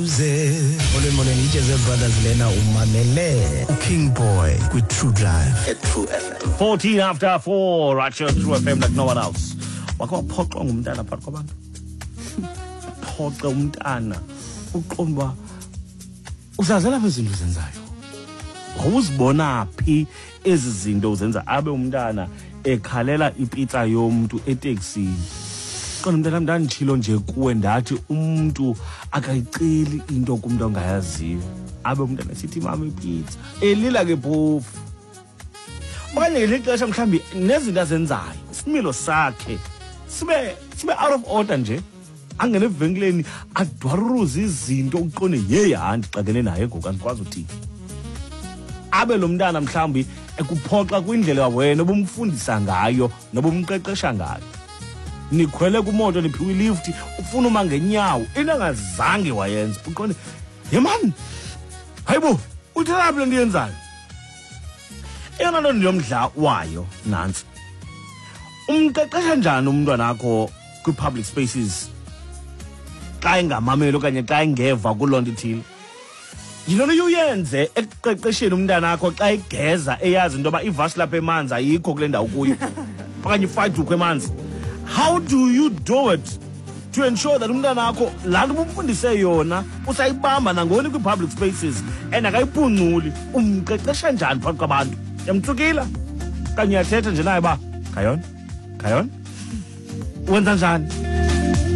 Molweni ijeze brothers lena umamele King Boy with True Drive at True FM 14 after 4 right here at True FM like no one else. Wakaphoxa ngumntana phakathi kwabantu. Phoxa umntana uqomba usazela izinto zenzayo. Awuzibona phi ezi zinto uzenza abe umntana ekhalela ipizza yomuntu eTaxini. Qona mntana ndithilo nje kuwe ndathi umuntu akayiceli into kumuntu ongayaziyo abe umntana sithi mama ipizza elila ke phofu okanye lixesha mhlambi nezinto azenzayo isimilo sakhe sibe out of order nje angene evenkileni adwaruruza izinto uqone hey handi xakene naye ngoku andikwazi uthini abe lo mntana mhlambi ekuphoxa kwindlela wena obumfundisa ngayo nobumqeqesha ngayo nikhwele kumoto niphiwe lift ufuna uma ngenyawo ingazange wayenza uqonde ye man hayibo uthela phela ndiyenzayo eyona nto ndiyomdla wayo nansi umqeqesha njani umntwana wakho kwi-public spaces xa engamameli okanye xa engeva kuloo ithile yilona uyenze ekuqeqesheni umntana wakho xa egeza eyazi into yoba ivasi lapha emanzi ayikho kule ndawo kuyo okanye ifayidukho emanzi. How do you do it to ensure that umntana wakho laa nto ubumfundise yona usayibamba nangoni kwi-public spaces and akayipunculi umqeqesha njani phakathi kwabantu yamtsukila kanye uyathetha nje naye uba khayona wenza njani?